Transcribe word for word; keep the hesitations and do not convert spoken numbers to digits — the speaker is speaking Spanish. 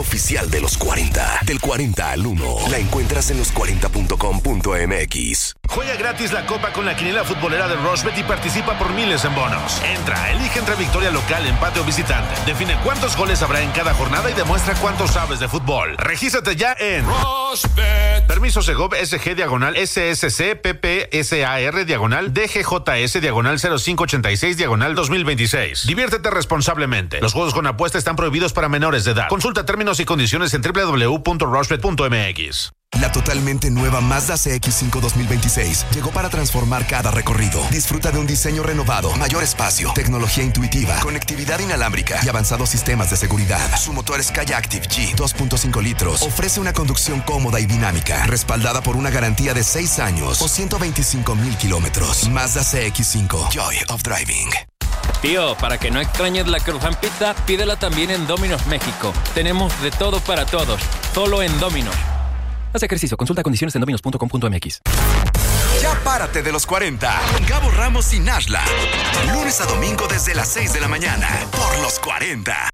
oficial de los cuarenta. Del cuarenta al uno. La encuentras en los cuarenta punto com punto m x. Juega gratis la Copa con la quiniela futbolera de Rushbet y participa por miles en bonos. Entra, elige entre victoria local, empate o visitante. Define cuántos goles habrá en cada jornada y demuestra cuánto sabes de fútbol. Regístrate ya en Rushbet. Permiso Segov S G diagonal S S C P P S A R diagonal D G J S diagonal cero cinco ochenta y seis diagonal dos mil veintiséis. Diviértete responsablemente. Los juegos con apuesta están prohibidos para menores de edad. Consulta términos y condiciones en doble u doble u doble u punto rushbet punto m x. La totalmente nueva Mazda C X cinco dos mil veintiséis llegó para transformar cada recorrido. Disfruta de un diseño renovado, mayor espacio, tecnología intuitiva, conectividad inalámbrica y avanzados sistemas de seguridad. Su motor Skyactiv G dos punto cinco litros ofrece una conducción cómoda y dinámica, respaldada por una garantía de seis años o ciento veinticinco mil kilómetros. Mazda C X cinco, Joy of Driving. Tío, para que no extrañes la Cruzan Pizza, pídela también en Domino's México. Tenemos de todo para todos, solo en Domino's. Haz ejercicio, consulta condiciones en dominos punto com punto m x. Ya párate de los cuarenta con Gabo Ramos y Nashla. Lunes a domingo desde las seis de la mañana por los cuarenta.